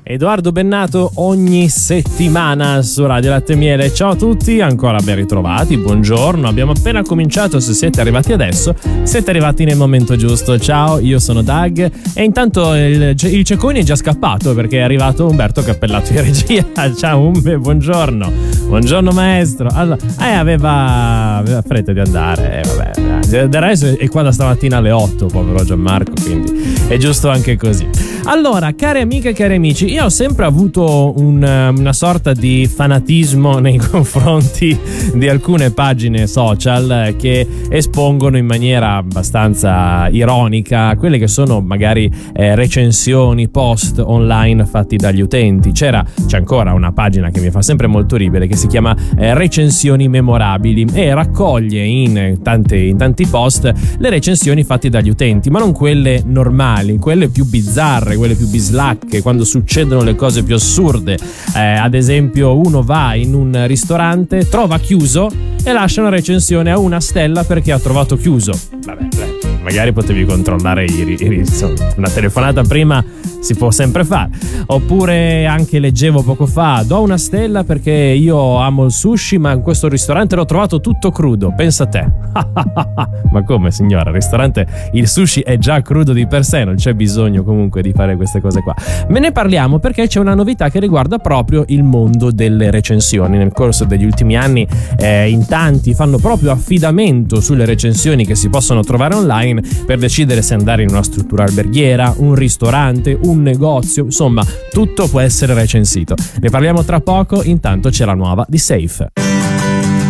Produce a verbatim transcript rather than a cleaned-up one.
Edoardo Bennato ogni settimana su Radio Latte e Miele. Ciao a tutti, ancora ben ritrovati, buongiorno. Abbiamo appena cominciato, se siete arrivati adesso, siete arrivati nel momento giusto. Ciao, io sono Doug e intanto il, il Cecconi è già scappato perché è arrivato Umberto Cappellato in regia. Ciao Umbe, buongiorno. Buongiorno maestro. Allora, eh, aveva, aveva fretta di andare, eh, vabbè. Del resto è qua da stamattina alle otto, povero Gianmarco, quindi è giusto anche così. Allora, care amiche e cari amici, io ho sempre avuto un, una sorta di fanatismo nei confronti di alcune pagine social che espongono in maniera abbastanza ironica quelle che sono magari eh, recensioni, post online fatti dagli utenti. C'era, c'è ancora una pagina che mi fa sempre molto ridere che si chiama eh, Recensioni Memorabili e raccoglie in, tante, in tanti post le recensioni fatte dagli utenti, ma non quelle normali, quelle più bizzarre, quelle più bislacche, quando succedono le cose più assurde. Eh, ad esempio, uno va in un ristorante, trova chiuso e lascia una recensione a una stella perché ha trovato chiuso. Vabbè, magari potevi controllare i, i, insomma, una telefonata prima si può sempre fare. Oppure anche leggevo poco fa, do una stella perché io amo il sushi ma in questo ristorante l'ho trovato tutto crudo, pensa a te. Ma come signora, il ristorante il sushi è già crudo di per sé, non c'è bisogno comunque di fare queste cose qua. Me ne parliamo perché c'è una novità che riguarda proprio il mondo delle recensioni. Nel corso degli ultimi anni eh, in tanti fanno proprio affidamento sulle recensioni che si possono trovare online per decidere se andare in una struttura alberghiera, un ristorante, un negozio, insomma tutto può essere recensito. Ne parliamo tra poco, intanto c'è la nuova di Safe.